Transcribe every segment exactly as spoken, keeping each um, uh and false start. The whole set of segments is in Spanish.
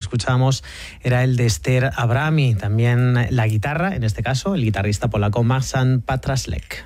escuchábamos era el de Esther Abrami. También la guitarra, en este caso, el guitarrista polaco Marcin Patraslek.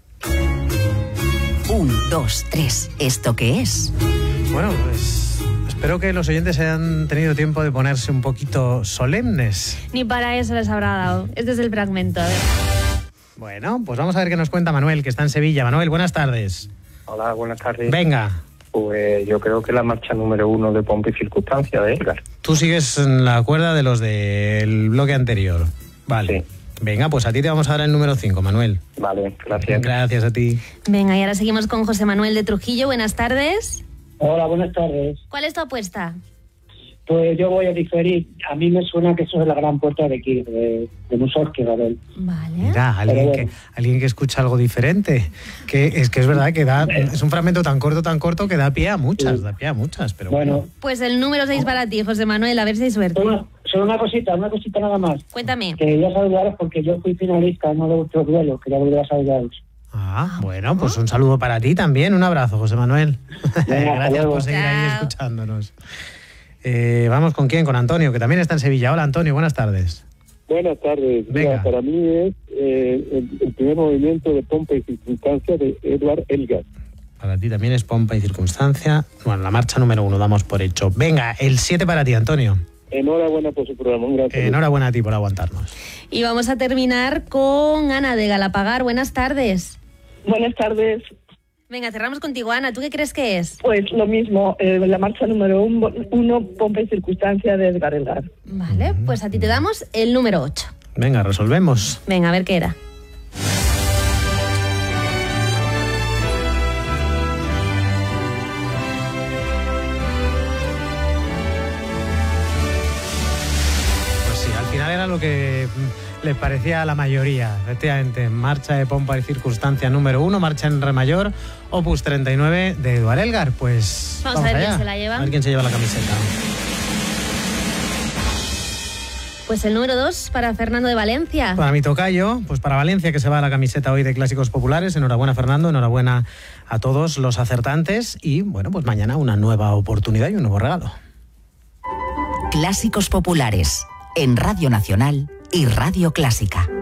Un, dos, tres. ¿Esto qué es? Bueno, pues espero que los oyentes hayan tenido tiempo de ponerse un poquito solemnes. Ni para eso les habrá dado. Este es el fragmento. A ver. Bueno, pues vamos a ver qué nos cuenta Manuel, que está en Sevilla. Manuel, buenas tardes. Hola, buenas tardes. Venga. Pues yo creo que la marcha número uno de Pompa y Circunstancia de Elgar. Tú sigues en la cuerda de los del bloque anterior. Vale. Sí. Venga, pues a ti te vamos a dar el número cinco, Manuel. Vale, gracias. Gracias a ti. Venga, y ahora seguimos con José Manuel de Trujillo. Buenas tardes. Hola, buenas tardes. ¿Cuál es tu apuesta? Pues yo voy a diferir. A mí me suena que eso es la gran puerta de aquí, de, de Mussorgsky, Gabel. Vale. Mira, alguien, bueno. que, alguien que escucha algo diferente. Que es que es verdad que da, es un fragmento tan corto, tan corto que da pie a muchas, Sí. da pie a muchas, pero Bueno, bueno. Pues el número seis para ti, José Manuel. A ver si hay suerte. solo, solo una cosita, una cosita nada más. Cuéntame. Quería saludaros porque yo fui finalista en uno de vuestros duelos. Quería volver a saludaros. Ah, bueno, pues un saludo para ti también. Un abrazo, José Manuel. Venga, Gracias luego. por seguir ahí Chao. escuchándonos. Eh, vamos con quién, con Antonio, que también está en Sevilla. Hola, Antonio, buenas tardes. Buenas tardes. Venga. Mira, para mí es eh, el, el primer movimiento de Pompa y Circunstancia de Edward Elgar. Para ti también es Pompa y Circunstancia. Bueno, la marcha número uno, damos por hecho. Venga, el siete para ti, Antonio. Enhorabuena por su programa. Un gran Eh, saludo. enhorabuena a ti por aguantarnos. Y vamos a terminar con Ana de Galapagar. Buenas tardes. Buenas tardes. Venga, cerramos contigo, Ana. ¿Tú qué crees que es? Pues lo mismo, eh, la marcha número uno, uno, Pompa y Circunstancia de Edgar Elgar. Vale, pues a ti te damos el número ocho. Venga, resolvemos. Venga, a ver qué era. Pues sí, al final era lo que mm, les parecía a la mayoría. Efectivamente, marcha de Pompa y Circunstancia número uno, marcha en re mayor, opus treinta y nueve de Edward Elgar. Pues Vamos a ver allá. quién se la lleva. A ver quién se lleva la camiseta. Pues el número dos para Fernando de Valencia. Para mi tocayo, pues para Valencia, que se va la camiseta hoy de Clásicos Populares. Enhorabuena, Fernando, enhorabuena a todos los acertantes. Y bueno, pues mañana una nueva oportunidad y un nuevo regalo. Clásicos Populares, en Radio Nacional y Radio Clásica.